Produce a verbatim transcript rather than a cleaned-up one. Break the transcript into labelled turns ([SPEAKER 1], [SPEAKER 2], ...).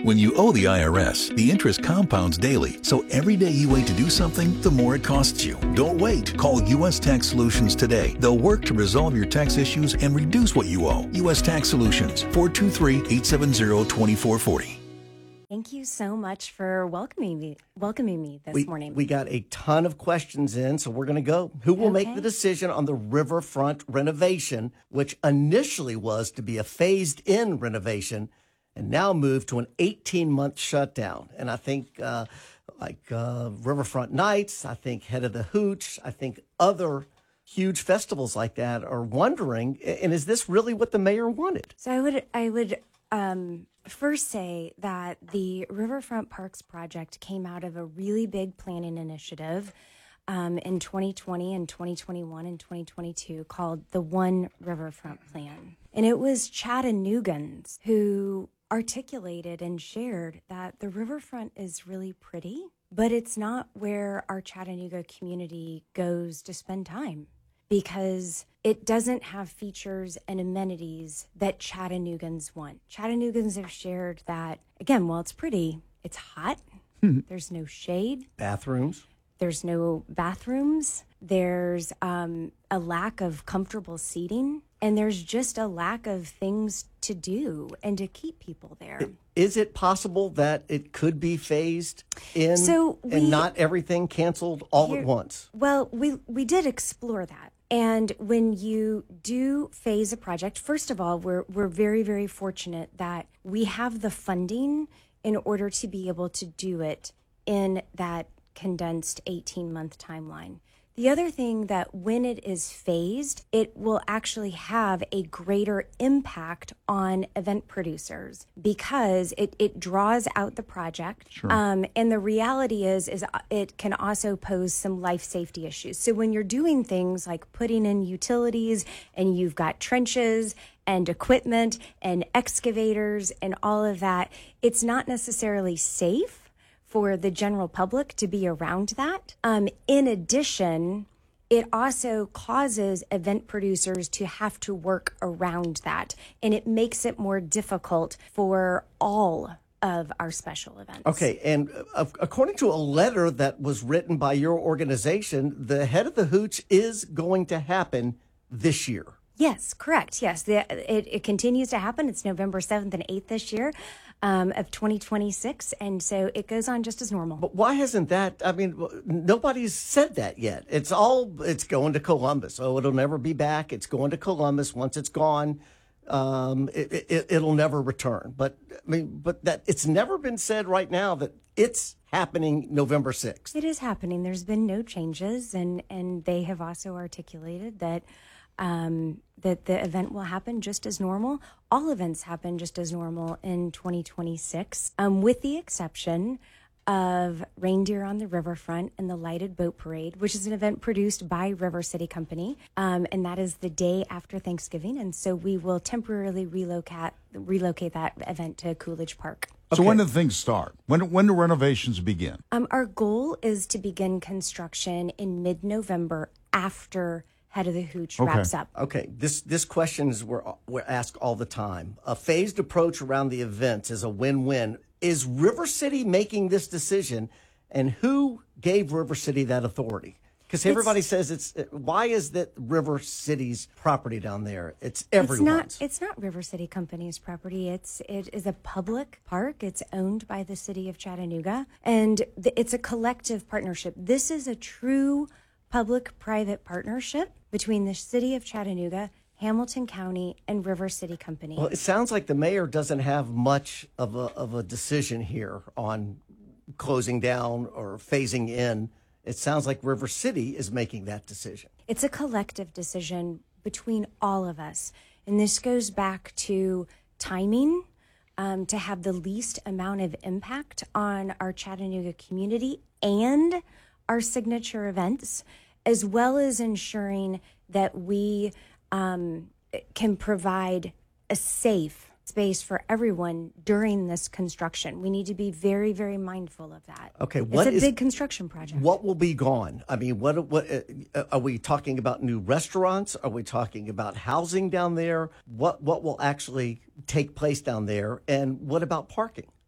[SPEAKER 1] When you owe the I R S, the interest compounds daily, so every day you wait to do something, the more it costs you. Don't wait. Call U S Tax Solutions today. They'll work to resolve your tax issues and reduce what you owe. U S Tax Solutions, four two three, eight seven zero, two four four zero.
[SPEAKER 2] Thank you so much for welcoming me, welcoming me this
[SPEAKER 3] we,
[SPEAKER 2] morning.
[SPEAKER 3] We got a ton of questions in, so we're going to go. Who will
[SPEAKER 2] Okay.
[SPEAKER 3] make the decision on the riverfront renovation, which initially was to be a phased-in renovation, and now moved to an eighteen-month shutdown? And I think uh, like uh, Riverfront Nights, I think Head of the Hooch, I think other huge festivals like that are wondering, and is this really what the mayor wanted?
[SPEAKER 2] So I would, I would um, first say that the Riverfront Parks project came out of a really big planning initiative um, in twenty twenty and twenty twenty-one and twenty twenty-two called the One Riverfront Plan. And it was Chattanoogan's who articulated and shared that the riverfront is really pretty, but it's not where our Chattanooga community goes to spend time because it doesn't have features and amenities that Chattanoogans want. Chattanoogans have shared that, again, while it's pretty, it's hot, there's no shade,
[SPEAKER 3] Bathrooms?
[SPEAKER 2] there's no bathrooms, there's um, a lack of comfortable seating, and there's just a lack of things to do and to keep people there.
[SPEAKER 3] Is it possible that it could be phased in
[SPEAKER 2] So we-
[SPEAKER 3] and not everything canceled all
[SPEAKER 2] Here-
[SPEAKER 3] at once?
[SPEAKER 2] Well, we, we did explore that. And when you do phase a project, first of all, we're we're very, very fortunate that we have the funding in order to be able to do it in that condensed eighteen-month timeline. The other thing that when it is phased, it will actually have a greater impact on event producers because it, it draws out the project.
[SPEAKER 4] Sure.
[SPEAKER 2] Um, and the reality is, is it can also pose some life safety issues. So when you're doing things like putting in utilities and you've got trenches and equipment and excavators and all of that, it's not necessarily safe for the general public to be around that. Um, in addition, it also causes event producers to have to work around that, and it makes it more difficult for all of our special events.
[SPEAKER 3] Okay, and uh, according to a letter that was written by your organization, the Head of the Hooch is going to happen this year.
[SPEAKER 2] Yes, correct. Yes, the, it, it continues to happen. It's November seventh and eighth this year um, of twenty twenty-six, and so it goes on just as normal.
[SPEAKER 3] But why hasn't that, I mean, nobody's said that yet. It's all, it's going to Columbus. Oh, it'll never be back. It's going to Columbus. Once it's gone, um, it, it, it'll never return. But, I mean, but that it's never been said right now that it's happening November sixth.
[SPEAKER 2] It is happening. There's been no changes, and, and they have also articulated that Um, that the event will happen just as normal. All events happen just as normal in twenty twenty-six, um, with the exception of Reindeer on the Riverfront and the Lighted Boat Parade, which is an event produced by River City Company, um, and that is the day after Thanksgiving. And so we will temporarily relocate relocate that event to Coolidge Park.
[SPEAKER 4] So when do things start? When when do renovations begin?
[SPEAKER 2] Um, our goal is to begin construction in mid-November after Head of the Hooch
[SPEAKER 4] Okay.
[SPEAKER 2] wraps up.
[SPEAKER 3] Okay, this this question is we're we're asked all the time. A phased approach around the events is a win-win. Is River City making this decision, and who gave River City that authority? Because everybody says it's why is that River City's property down there? It's everyone's.
[SPEAKER 2] It's not. It's not River City Company's property. It's it is a public park. It's owned by the city of Chattanooga, and th- it's a collective partnership. This is a true public-private partnership between the city of Chattanooga, Hamilton County, and River City Company.
[SPEAKER 3] Well, it sounds like the mayor doesn't have much of a of a decision here on closing down or phasing in. It sounds like River City is making that decision.
[SPEAKER 2] It's a collective decision between all of us. And this goes back to timing, um, to have the least amount of impact on our Chattanooga community and our signature events, as well as ensuring that we um, can provide a safe space for everyone during this construction. We need to be very, very mindful of that.
[SPEAKER 3] Okay, what
[SPEAKER 2] it's a
[SPEAKER 3] is-
[SPEAKER 2] big construction project.
[SPEAKER 3] What will be gone? I mean, what what uh, are we talking about? New restaurants? Are we talking about housing down there? What what will actually take place down there? And what about parking?